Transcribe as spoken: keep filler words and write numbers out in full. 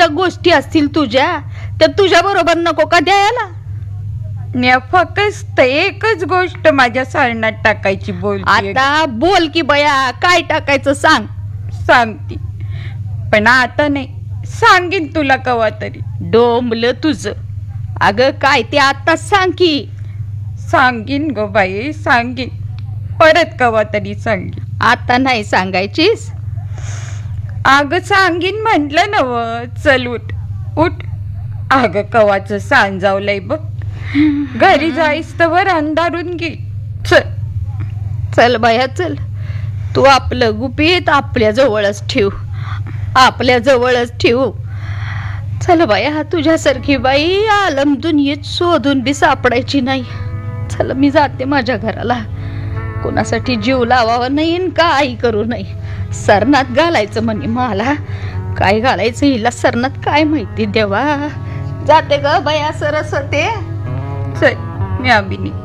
ज्या गोष्टी असतील तुझ्या त्या तुझ्या बरोबर नको का द्यायला? म्या फक्त एकच गोष्ट माझ्या सारणात टाकायची बोल. आता बोल की बया, काय टाकायचं सांग. सांगती, पण आता नाही, सांगीन तुला कवा तरी. डोंबलं तुझं. अगं काय ते आता सांग की. सांगीन ग बाई, सांगीन, परत कवा तरी सांगीन. आता नाही सांगायचीस? अगं सांगीन म्हटलं नव. चल उठ उठ. अगं कवाचं सांजावलंय बघ. घरी जाईस तर अंधारून घे. चल चल बाया चल. तू आपलं गुपित आपल्या जवळच ठेव, आपल्या जवळच ठेव. चल बाया, तुझ्यासारखी बाई आलम दुनियेत शोधून बी सापडायची नाही. चल मी जाते माझ्या घराला. कोणासाठी जीव लावावा नाही न काही करू नाही. सरनात घालायचं म्हणे मला. काय घालायचं हिला सरनात काय माहिती देवा. जाते ग बया सरस्वते. चल मी आबिनी.